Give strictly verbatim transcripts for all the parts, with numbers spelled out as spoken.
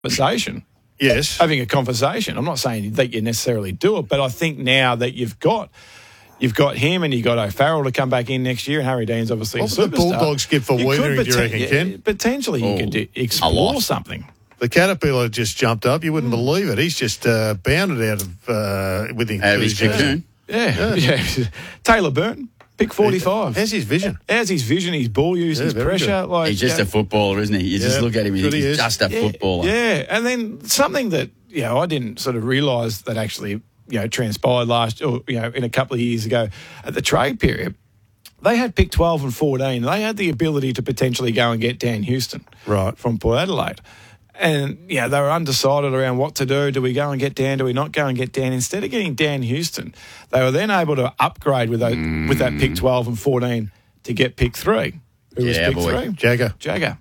conversation. Yes. Having a conversation. I'm not saying that you necessarily do it, but I think now that you've got you've got him and you've got O'Farrell to come back in next year, and Harry Dean's obviously what a superstar. What would the Bulldogs give for Wiedering, do you reckon, yeah, Ken? Potentially oh, you could do, explore something. The Caterpillar just jumped up. You wouldn't mm. believe it. He's just uh, bounded out of uh, within out of his cocoon. Yeah, yeah. yeah. Taylor Burton, pick forty-five. How's his vision? How's his vision? His ball use, yeah, his pressure. Like, he's just yeah. a footballer, isn't he? You yeah, just look at him and he's just a yeah, footballer. Yeah, and then something that you know I didn't sort of realise that actually you know transpired last, or you know, in a couple of years ago at the trade period. They had pick twelve and fourteen. They had the ability to potentially go and get Dan Houston right from Port Adelaide. And, yeah, they were undecided around what to do. Do we go and get Dan? Do we not go and get Dan? Instead of getting Dan Houston, they were then able to upgrade with, those, mm. with that pick twelve and fourteen to get pick three. Who yeah, was pick boy. three? Jagger. Jagger.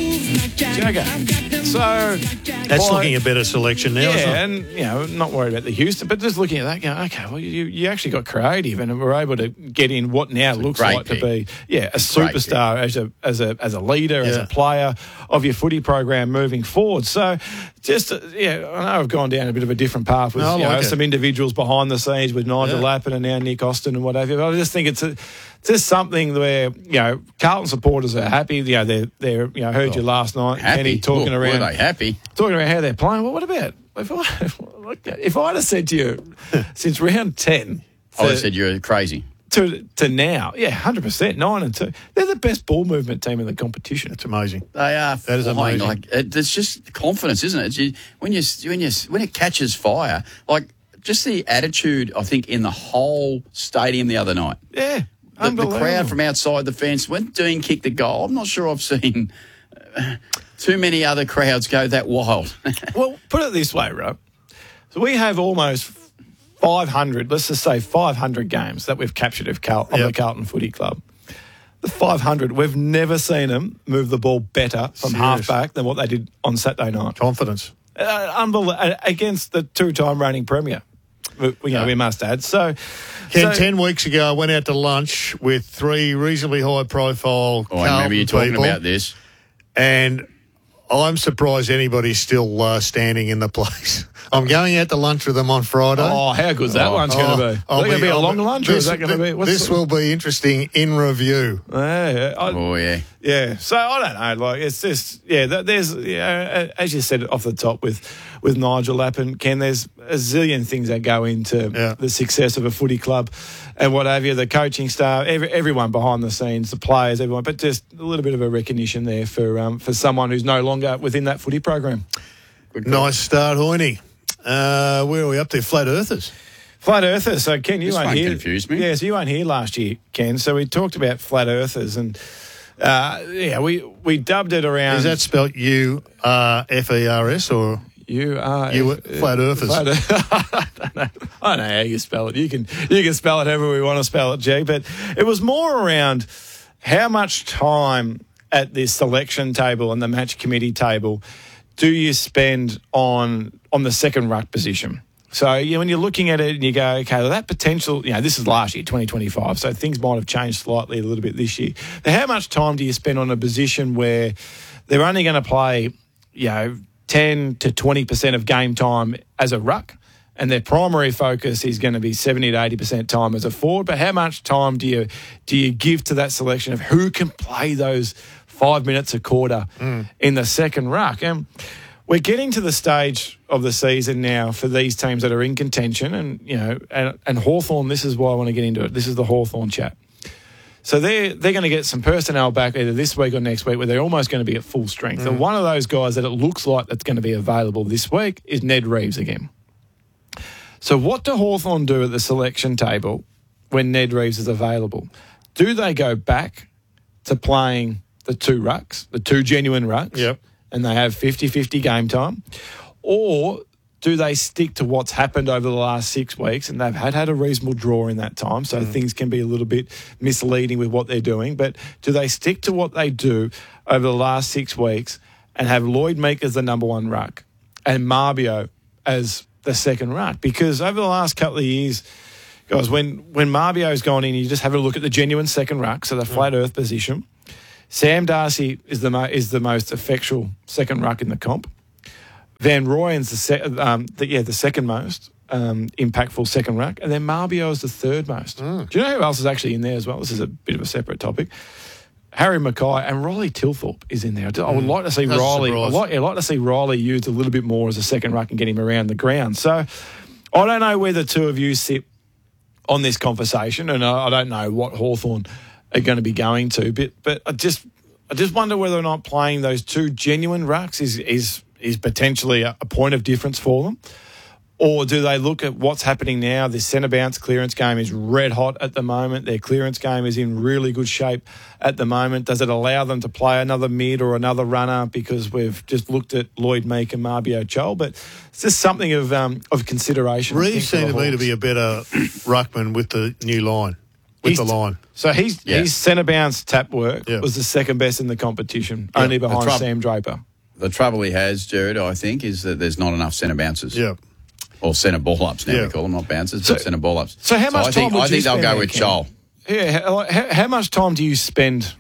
Jagger. So that's by, looking a better selection now. Yeah, isn't it? and you know, not worried about the Houston, but just looking at that, going, okay, well, you, you actually got creative, and were able to get in what now it's looks like pick. to be, yeah, a superstar as a as a as a leader, yeah. as a player of your footy program moving forward. So, just uh, yeah, I know I've gone down a bit of a different path with no, you like know it. some individuals behind the scenes with Nigel yeah. Lappin and now Nick Austin and whatever. But I just think it's a. Just something where, you know, Carlton supporters are happy. You know, they're, they're you know, I heard oh, you last night, happy. Kenny, talking Look, around. Were they happy? Talking about how they're playing. Well, what about, if, I, if I'd have said to you, since round ten. I would have said you're crazy. To, to now, yeah, one hundred percent, nine and two. They're the best ball movement team in the competition. It's amazing. They are. That is amazing. Like, it, it's just confidence, isn't it? It's you, when, you, when, you, when it catches fire, like just the attitude, I think, in the whole stadium the other night. Yeah. The, the crowd from outside the fence, when Dean kicked the goal, I'm not sure I've seen uh, too many other crowds go that wild. Well, put it this way, Rob. So we have almost five hundred, let's just say five hundred games that we've captured of, Carl, of yep. the Carlton Footy Club. The five hundred, we've never seen them move the ball better from Serious. half-back than what they did on Saturday night. Confidence. Uh, unbelievable. Against the two-time reigning premier. We, you know, we must add. So, Ken, so, ten weeks ago, I went out to lunch with three reasonably high-profile Oh, I remember you talking people, about this. And I'm surprised anybody's still uh, standing in the place. I'm going out to lunch with them on Friday. Oh, how good's that oh, lunch oh, going to be? Is that going to be a I'll long be, lunch, this, or is that going to be... What's this the, will be interesting in review. Yeah, yeah. I, oh, yeah. Yeah, so I don't know. Like, it's just, yeah, there's, you know, as you said off the top with, with Nigel Lappin, Ken, there's a zillion things that go into yeah. the success of a footy club and what have you, the coaching staff, every, everyone behind the scenes, the players, everyone, but just a little bit of a recognition there for um, for someone who's no longer within that footy program. Nice start, Hoyne. Uh, where are we up to? Flat Earthers. Flat Earthers. So, Ken, you this weren't here. confused me. Yeah, so you weren't here last year, Ken. So we talked about Flat Earthers and, uh, yeah, we, we dubbed it around. Is that spelled U R F E R S or? You are you Flat Earthers. Flat Earth. I don't know. I don't know how you spell it. You can you can spell it however we want to spell it, G. But it was more around how much time at this selection table and the match committee table do you spend on on the second ruck position? So you know, when you're looking at it and you go, okay, well, that potential, you know, this is last year, twenty twenty-five, so things might have changed slightly a little bit this year. But how much time do you spend on a position where they're only going to play, you know, ten to twenty percent of game time as a ruck, and their primary focus is going to be seventy to eighty percent time as a forward? But how much time do you do you give to that selection of who can play those five minutes a quarter mm. in the second ruck? And we're getting to the stage of the season now for these teams that are in contention, and you know, and, and Hawthorn, this is why I want to get into it. This is the Hawthorn chat. So they're, they're going to get some personnel back either this week or next week where they're almost going to be at full strength. Mm. And one of those guys that it looks like that's going to be available this week is Ned Reeves again. So what do Hawthorn do at the selection table when Ned Reeves is available? Do they go back to playing the two rucks, the two genuine rucks, yep. and they have fifty-fifty game time? Or do they stick to what's happened over the last six weeks, and they've had, had a reasonable draw in that time, so mm. things can be a little bit misleading with what they're doing, but do they stick to what they do over the last six weeks and have Lloyd Meek as the number one ruck and Marbio as the second ruck? Because over the last couple of years, guys, when, when Marbio's gone in, you just have a look at the genuine second ruck, so the flat mm. earth position. Sam Darcy is the, mo- is the most effectual second ruck in the comp. Van Rooyen's the, se- um, the yeah the second most um, impactful second ruck, and then Marbio is the third most. Mm. Do you know who else is actually in there as well? This is a bit of a separate topic. Harry Mackay and Riley Tilthorpe is in there. I would like to see That's a Riley. I'd surprise. like, I'd like to see Riley used a little bit more as a second ruck and get him around the ground. So I don't know where the two of you sit on this conversation, and I, I don't know what Hawthorn are going to be going to, but but I just I just wonder whether or not playing those two genuine rucks is is is potentially a, a point of difference for them. Or do they look at what's happening now? This centre bounce clearance game is red hot at the moment. Their clearance game is in really good shape at the moment. Does it allow them to play another mid or another runner? Because we've just looked at Lloyd Meek and Marbio Chol, but it's just something of um, of consideration. I think, Reeves for the seemed to me to Hawks. be a better ruckman with the new line, with He's- the line. So he's, Yeah. his centre bounce tap work Yeah. was the second best in the competition, only behind troub- Sam Draper. The trouble he has, Jared, I think, is that there's not enough centre bounces. Yeah. Or centre ball ups now Yeah. we call them, not bouncers, So- but centre ball ups. So how much I think, time would I you think they'll spend go there, with Ken? Joel. Yeah, how, how, how much time do you spend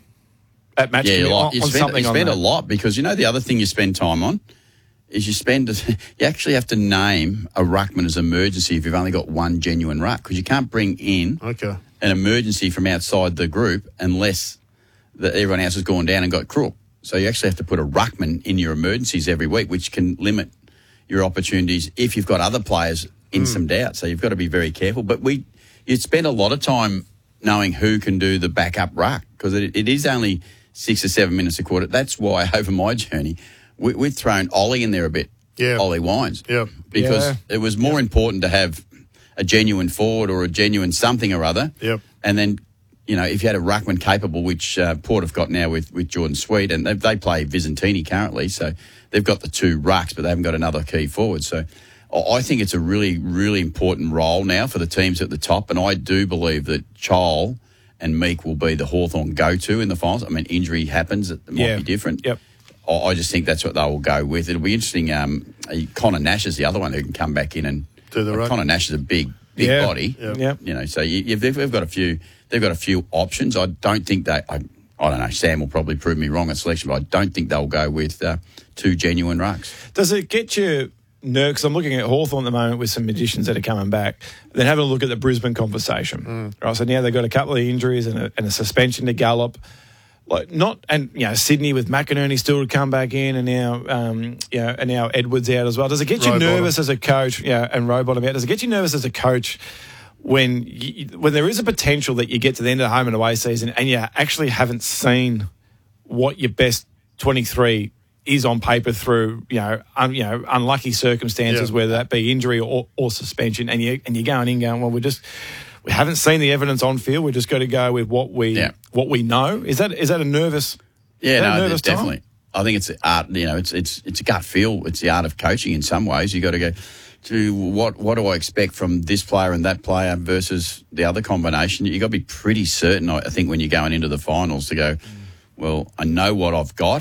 at match Yeah, committee you, on, like, you on spend, something you on spend that? a lot because you know the other thing you spend time on is you spend you actually have to name a ruckman as emergency if you've only got one genuine ruck because you can't bring in Okay. an emergency from outside the group unless the, everyone else has gone down and got crook. So you actually have to put a ruckman in your emergencies every week, which can limit your opportunities if you've got other players in some doubt. So you've got to be very careful. But we, you spend a lot of time knowing who can do the backup ruck because it, it is only six or seven minutes a quarter. That's why over my journey, we, we've thrown Ollie in there a bit. Yeah. Ollie Wines. Yeah. Because Yeah. it was more important to have a genuine forward or a genuine something or other. Yep. And then, you know, if you had a ruckman capable, which uh, Port have got now with, with Jordan Sweet, and they, they play Vizentini currently, so they've got the two rucks, but they haven't got another key forward. So I I think it's a really, really important role now for the teams at the top, and I do believe that Chol and Meek will be the Hawthorn go-to in the finals. I mean, injury happens, it might Yeah. be different. Yep. I I just think that's what they will go with. It'll be interesting. Um, Connor Nash is the other one who can come back in and Do the like, ruck. Connor Nash is a big, big Yeah. body. Yeah. Yep. You know, so you, you've, they've, they've got a few. They've got a few options. I don't think they. I, I don't know. Sam will probably prove me wrong at selection, but I don't think they'll go with uh, two genuine rucks. Does it get you nervous? Because I'm looking at Hawthorn at the moment with some magicians that are coming back. Then having a look at the Brisbane conversation. Right, so now they've got a couple of injuries and a, and a suspension to Gallop. Like not and you know Sydney with McInerney still to come back in, and now um, you know and now Edwards out as well. Does it get you Rowbottom. nervous as a coach? Yeah, and Rowbottom out. Does it get you nervous as a coach when you, when there is a potential that you get to the end of the home and away season and you actually haven't seen what your best twenty-three is on paper through you know un, you know unlucky circumstances, Yeah. whether that be injury or, or suspension, and you and you're going in going well we just. We haven't seen the evidence on field. We just got to go with what we Yeah. what we know. Is that is that a nervous? Yeah, is that a no, nervous time? definitely. I think it's art. You know, it's it's it's a gut feel. It's the art of coaching in some ways. You got to go to what what do I expect from this player and that player versus the other combination. You got to be pretty certain. I I think when you're going into the finals to go, well, I know what I've got.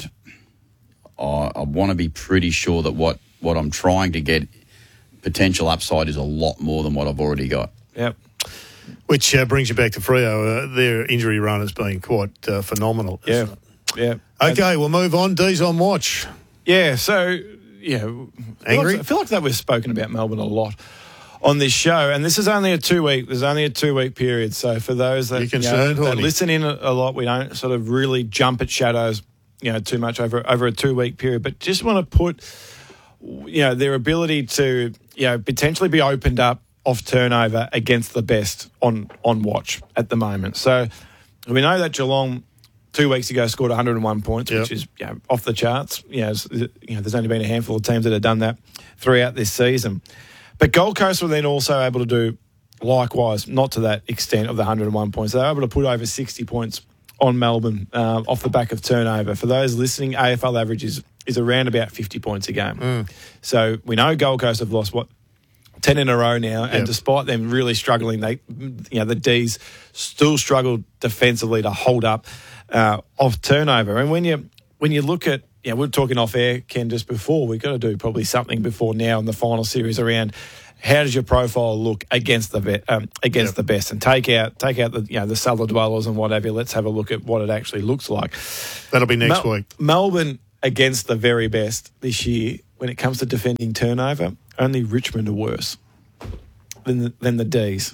I, I want to be pretty sure that what what I'm trying to get potential upside is a lot more than what I've already got. Yep. Which uh, brings you back to Freo. Uh, their injury run has been quite uh, phenomenal. Yeah. isn't it? Yeah. Okay, we'll move on. D's on watch. Yeah. So yeah. I feel Angry? Like, I feel like that we've spoken about Melbourne a lot on this show, and this is only a two week. There's only a two week period. So for those that You concerned, know, that Horny? listen in a, a lot, we don't sort of really jump at shadows, you know, too much over over a two week period. But just want to put, you know, their ability to you know potentially be opened up off turnover against the best on on watch at the moment. So we know that Geelong two weeks ago scored one hundred one points, Yep. which is you know, off the charts. You know, it's- you know, there's only been a handful of teams that have done that throughout this season. But Gold Coast were then also able to do likewise, not to that extent of the one hundred one points. They were able to put over sixty points on Melbourne um, off the back of turnover. For those listening, A F L average is, is around about fifty points a game. So we know Gold Coast have lost, what, ten in a row now, and Yep. despite them really struggling, they, you know, the D's still struggled defensively to hold up uh, off turnover. And when you when you look at, you know, we were talking off air, Ken, just before, we've got to do probably something before now in the final series around how does your profile look against the vet, um, against Yep. the best, and take out take out the you know the cellar dwellers and whatever. Let's have a look at what it actually looks like. That'll be next Mel- week. Melbourne against the very best this year when it comes to defending turnover, only Richmond are worse than the, than the D's.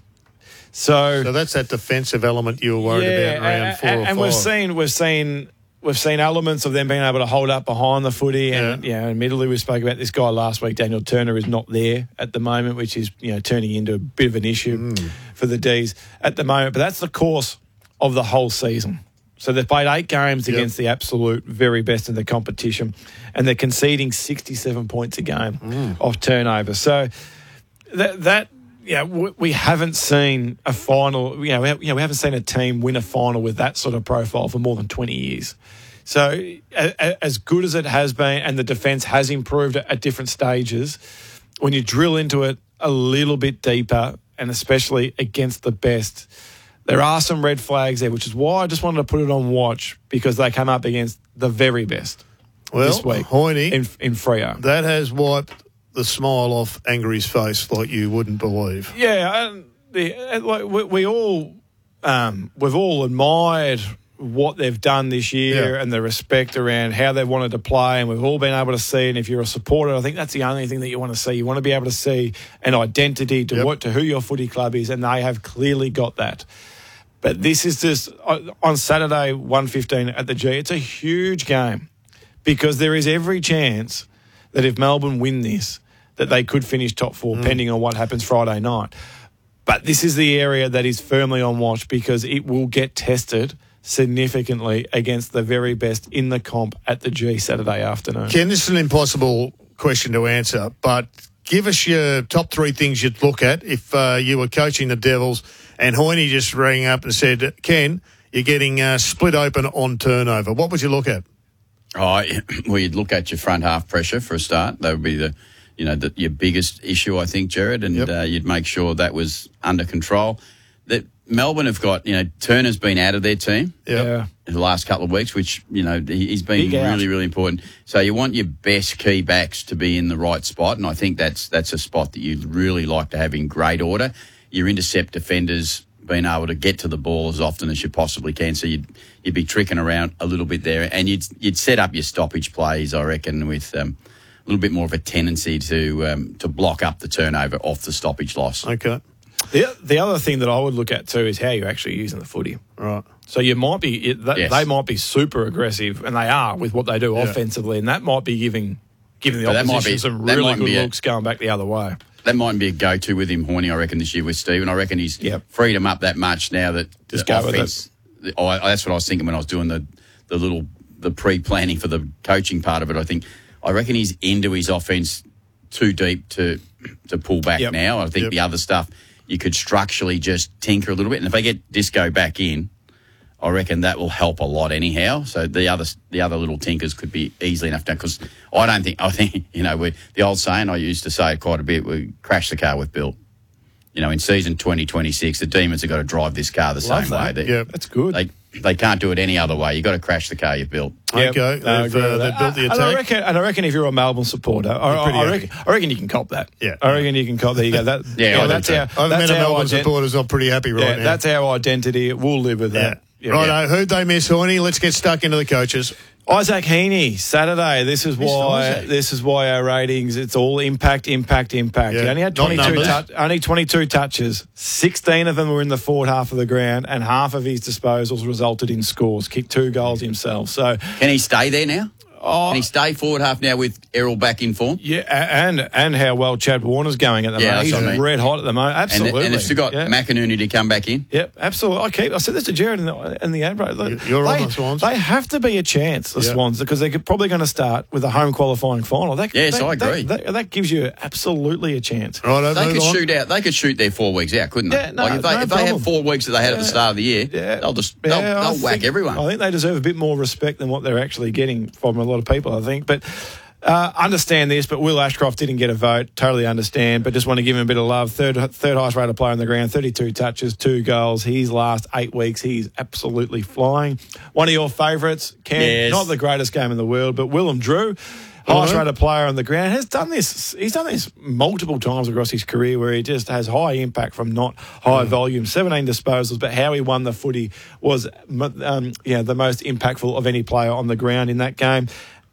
So, So that's that defensive element you were worried about in round and, four and, or and five. we've seen we've seen we've seen elements of them being able to hold up behind the footy. And Yeah. you know, admittedly, we spoke about this guy last week. Daniel Turner is not there at the moment, which is you know turning into a bit of an issue Mm. for the D's at the moment. But that's the course of the whole season. So they've played eight games Yep. against the absolute very best in the competition, and they're conceding sixty-seven points a game Mm. off turnover. So that that yeah, we, we haven't seen a final. You know, we, have, you know, we haven't seen a team win a final with that sort of profile for more than twenty years. So a, a, as good as it has been, and the defence has improved at, at different stages, when you drill into it a little bit deeper, and especially against the best, there are some red flags there, which is why I just wanted to put it on watch, because they come up against the very best well, this week Hoyne, in, in Freo. that has wiped the smile off Angry's face like you wouldn't believe. Yeah, and the, like we, we all um, we've all admired what they've done this year Yeah. and the respect around how they wanted to play, and we've all been able to see. And if you're a supporter, I think that's the only thing that you want to see. You want to be able to see an identity to Yep. what to who your footy club is, and they have clearly got that. But this is just uh, on Saturday, one fifteen at the G. It's a huge game because there is every chance that if Melbourne win this, that they could finish top four, Mm. pending on what happens Friday night. But this is the area that is firmly on watch, because it will get tested significantly against the very best in the comp at the G Saturday afternoon. Ken, this is an impossible question to answer, but give us your top three things you'd look at if uh, you were coaching the Devils and Hoyne just rang up and said, Ken, you're getting uh, split open on turnover. What would you look at? Oh, well, you'd look at your front half pressure for a start. That would be the, you know, the, your biggest issue, I think, Jared, and Yep. uh, you'd make sure that was under control. That Melbourne have got, you know, Turner's been out of their team Yeah. in the last couple of weeks, which, you know, he- he's been Big out. really, really important. So you want your best key backs to be in the right spot, and I think that's that's a spot that you'd really like to have in great order. Your intercept defenders being able to get to the ball as often as you possibly can, so you'd you'd be tricking around a little bit there, and you'd you'd set up your stoppage plays, I reckon, with um, a little bit more of a tendency to um, to block up the turnover off the stoppage loss. Okay. The, the other thing that I would look at too is how you're actually using the footy. Right. So you might be, it, that, Yes. they might be super aggressive, and they are with what they do Yeah. offensively, and that might be giving giving the But that might opposition be- some that really might good be a- looks going back the other way. That might be a go-to with him, Horny, I reckon, this year with Stephen. I reckon he's Yep. freed him up that much now that Just the go with offense. the- I, that's what I was thinking when I was doing the, the little the pre-planning for the coaching part of it. I think I reckon he's into his offense too deep to to pull back Yep. now. I think Yep. the other stuff you could structurally just tinker a little bit, and if they get Disco back in, I reckon that will help a lot anyhow. So the other the other little tinkers could be easily enough done, because I don't think I think you know we the old saying I used to say it quite a bit: we crash the car with Bill. You know, in season twenty twenty-six, the Demons have got to drive this car the Love same that. way. They, Yeah. That's good. They they can't do it any other way. You've got to crash the car you've built. Yep. Okay. No, I They've, agree uh, with they've that. built the And I attack. reckon, and I reckon if you're a Melbourne supporter, I, You're pretty I, happy. reckon, I reckon you can cop that. Yeah. I reckon you can cop. There you go. That, Yeah, I do that's too. our. I haven't that's met a our Melbourne ident- supporters. I'm pretty happy right Yeah, now. that's our identity. We'll live with yeah. that. Yeah. Righto, who'd they miss, Hoyne? Let's get stuck into the coaches. Isaac Heaney, Saturday. This is Missed why. Isaac. This is why our ratings. It's all impact, impact, impact. Yeah. He only had Not twenty-two. numbers. Touch, only twenty-two touches. Sixteen of them were in the forward half of the ground, and half of his disposals resulted in scores. Kicked two goals himself. So Can he stay there now? Oh. Can he stay forward half now with Errol back in form? yeah, a- and and how well Chad Warner's going at the Yeah, moment. that's He's what I mean. red hot at the moment. And, Absolutely. and they've still got yeah. McInerney to come back in. Yep, absolutely. I keep. I said this to Jared in the, in the ad break. Look, You're on they, the Swans. They have to be a chance, the Yep. Swans, because they're probably going to start with a home qualifying final. That, Yes, that, I agree. That, that, that gives you absolutely a chance. Righto, They move could on. shoot out. They could shoot their four weeks out, couldn't they? Yeah, no, like if they, no if they problem. have four weeks that they had at the Yeah. start of the year, Yeah, they'll just they'll, Yeah, I they'll whack think- everyone. I think they deserve a bit more respect than what they're actually getting from a lot of people, I think. But uh, understand this, but Will Ashcroft didn't get a vote. Totally understand, but just want to give him a bit of love. Third third highest rated player on the ground, thirty-two touches, two goals. His last eight weeks, he's absolutely flying. One of your favourites, Ken, Yes. not the greatest game in the world, but Willem Drew, highest Hello. rated player on the ground, has done this. He's done this multiple times across his career, where he just has high impact from not high volume. seventeen disposals, but how he won the footy was um, yeah the most impactful of any player on the ground in that game.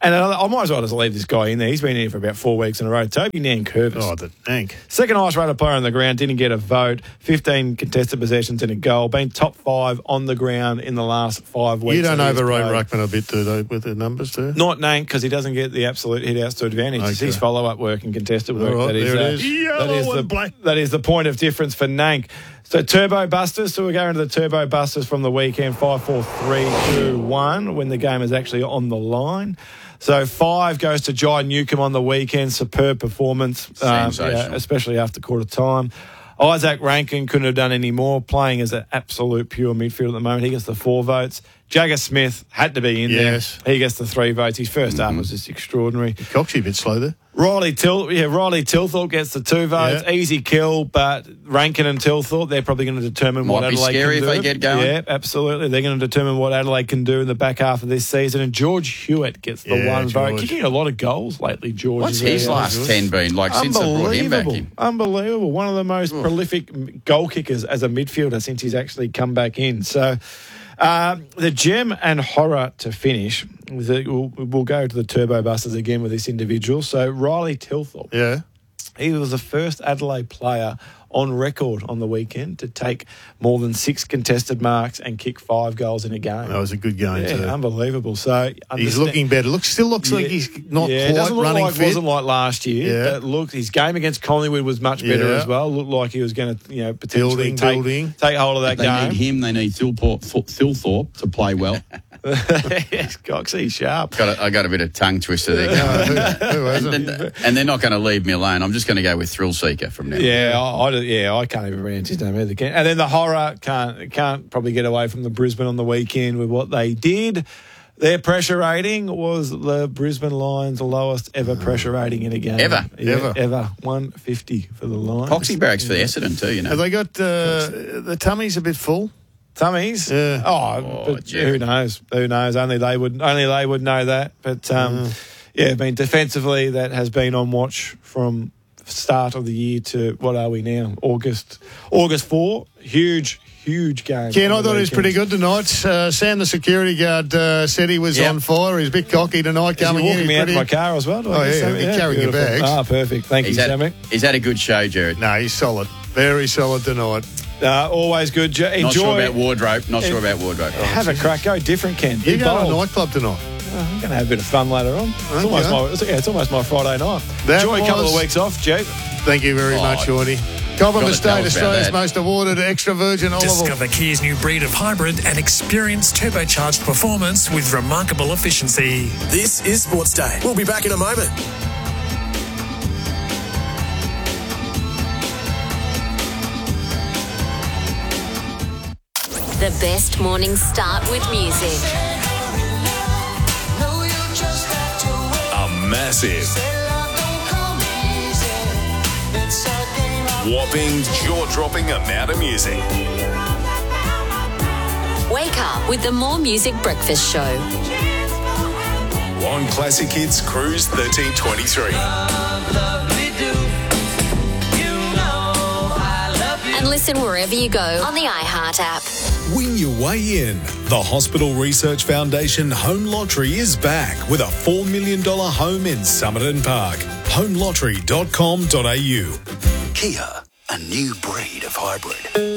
And I might as well just leave this guy in there. He's been in here for about four weeks in a row. Toby Nankervis. Oh, the Nank. Second highest rated player on the ground, didn't get a vote. fifteen contested possessions and a goal. Been top five on the ground in the last five weeks. You don't that he's overrate played. Ruckman a bit, do they, with the numbers, too? Not Nank, because he doesn't get the absolute hit-outs to advantage. It's Okay. his follow-up work and contested work. All right, that is, there it uh, is. that Yellow is the and black. that is the point of difference for Nank. So Turbo Busters. So we're going to the Turbo Busters from the weekend. Five, four, three, two, one. When the game is actually on the line. So five goes to Jai Newcomb on the weekend. Superb performance, um, Sensational. yeah, especially after quarter time. Isaac Rankin couldn't have done any more, playing as an absolute pure midfield at the moment. He gets the four votes. Jagger Smith had to be in Yes. there. He gets the three votes. His first half was just extraordinary. Coxie a bit slow there. Riley Til, yeah, Riley Tilthorpe gets the two votes. Yeah. Easy kill, but Rankin and Tilthorpe, they're probably going to determine what Might be Adelaide scary can if do. they get going. Yeah, absolutely. They're going to determine what Adelaide can do in the back half of this season. And George Hewitt gets the Yeah, one vote. George. Kicking a lot of goals lately, George. What's is his really- last ten been like since I brought him back Unbelievable. in? Unbelievable. One of the most prolific goal kickers as a midfielder since he's actually come back in. So um, the gem and horror to finish. The, we'll, we'll go to the Turbo Busters again with this individual. So Riley Tilthorpe. Yeah. He was the first Adelaide player on record on the weekend to take more than six contested marks and kick five goals in a game. That was a good game, Yeah, too. unbelievable. So He's understand- looking better. Looks Still looks like Yeah. he's not yeah, it quite doesn't look running like fit. it wasn't like last year. Yeah. But look, his game against Collingwood was much better Yeah. as well. Looked like he was going to, you know, potentially Building, take, building. take hold of that If they game. need him, they need Thilthorpe, Thilthorpe to play well. Yes, Coxie, sharp. got a, I got a bit of tongue twister there. Oh, who, who hasn't? and, and they're not going to leave me alone. I'm just going to go with Thrill Seeker from now. Yeah, I, I, yeah, I can't even pronounce his name either. Can. And then the horror can't can't probably get away from the Brisbane on the weekend with what they did. Their pressure rating was the Brisbane Lions' lowest ever pressure rating in a game. Ever? Yeah, Ever. Ever. one fifty for the Lions. Poxy barracks for the Essendon too, you know. Have they got uh, the tummies a bit full? Tummies? Yeah. Oh, Oh, but Jerry. who knows? Who knows? Only they would. Only they would know that. But um, yeah, I mean, defensively, that has been on watch from start of the year to what are we now? August. August four. Huge, huge game. Ken, on I the thought he was weekend. pretty good tonight. Uh, Sam, the security guard, uh, said he was Yep. on fire. He's a bit cocky tonight Is he coming in. walking He's me out to pretty- my car as well? Do I Oh, get yeah, Sammy? he's carrying your beautiful. bags. Ah, perfect. Thank He's you, had, Sammy. he's had a good show, Jared. No, he's solid. Very solid tonight. Uh, always good. Jo- Enjoy. Not sure about wardrobe. Not sure about wardrobe. Have a crack. Go different, Ken. You Be go to a bold. nightclub tonight. I'm going to have a bit of fun later on. It's, Okay. almost my, it's, yeah, it's almost my Friday night. That Enjoy a couple of was- weeks off, Jake. Thank you very Oh, much, Shorty. Cobram gotta tell Estate, us about Australia's that. most awarded extra virgin olive oil. Discover Kia's new breed of hybrid and experience turbocharged performance with remarkable efficiency. This is Sports Day. We'll be back in a moment. The best morning start with music. A massive, whopping, jaw-dropping amount of music. Wake up with the More Music Breakfast Show. On Classic Hits Cruise thirteen twenty-three. And listen wherever you go on the iHeart app. Win your way in. The Hospital Research Foundation Home Lottery is back with a four million dollars home in Somerton Park. home lottery dot com dot a u. Kia, a new breed of hybrid.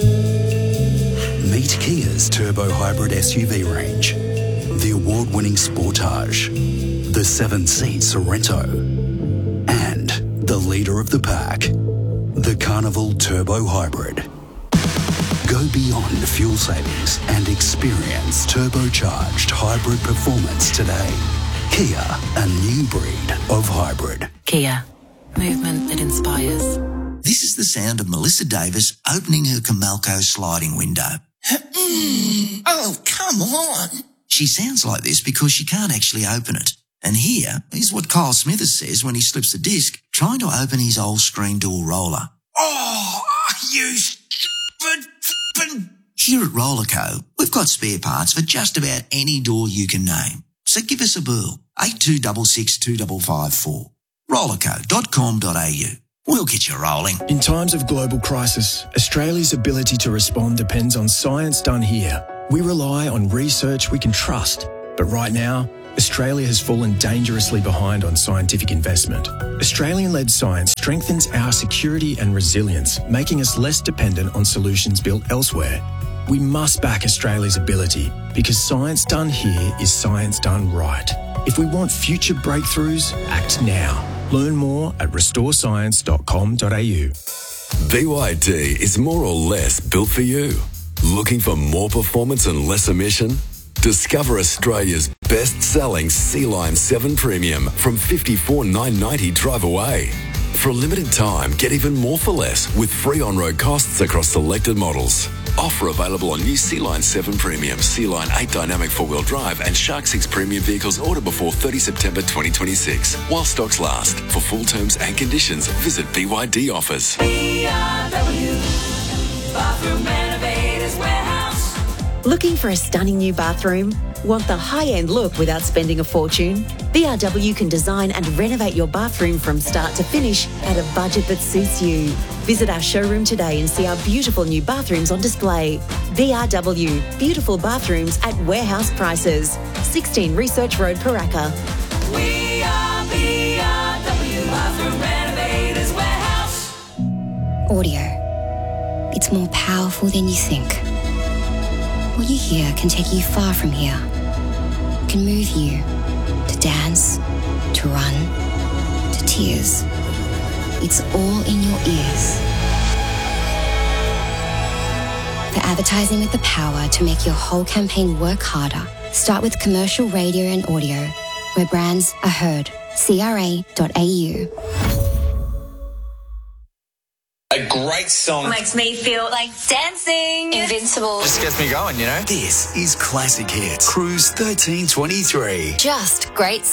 Meet Kia's turbo hybrid S U V range. The award-winning Sportage, the seven-seat Sorrento, and the leader of the pack, the Carnival Turbo Hybrid. Go beyond fuel savings and experience turbocharged hybrid performance today. Kia, a new breed of hybrid. Kia, movement that inspires. This is the sound of Melissa Davis opening her Comalco sliding window. Oh, come on. She sounds like this because she can't actually open it. And here is what Kyle Smithers says when he slips the disc trying to open his old screen door roller. Oh, you stupid f***ing... Here at Rollerco, we've got spare parts for just about any door you can name. So give us a burl. eight two six six, two five five four. rollerco dot com dot a u. We'll get you rolling. In times of global crisis, Australia's ability to respond depends on science done here. We rely on research we can trust. But right now, Australia has fallen dangerously behind on scientific investment. Australian-led science strengthens our security and resilience, making us less dependent on solutions built elsewhere. We must back Australia's ability because science done here is science done right. If we want future breakthroughs, act now. Learn more at restore science dot com dot a u. B Y D is more or less built for you. Looking for more performance and less emission? Discover Australia's best-selling Sea-Line seven Premium from fifty-four thousand nine hundred ninety dollars drive away. For a limited time, get even more for less with free on-road costs across selected models. Offer available on new Sea-Line seven Premium, Sea-Line eight Dynamic four-wheel drive and Shark six Premium vehicles order before thirtieth September twenty twenty-six. While stocks last. For full terms and conditions, visit B Y D Offers. B R W Bathroom Renovators Warehouse. Looking for a stunning new bathroom? Want the high-end look without spending a fortune? B R W can design and renovate your bathroom from start to finish at a budget that suits you. Visit our showroom today and see our beautiful new bathrooms on display. B R W, beautiful bathrooms at warehouse prices. sixteen Research Road, Paraka. We are B R W Bathroom Renovators Warehouse. Audio. It's more powerful than you think. What you hear can take you far from here. Can move you to dance, to run, to tears. It's all in your ears. For advertising with the power to make your whole campaign work harder, start with commercial radio and audio, where brands are heard. C R A dot A U. A great song. Makes me feel like dancing. Invincible. Just gets me going, you know? This is Classic Hits. Cruise thirteen twenty-three. Just great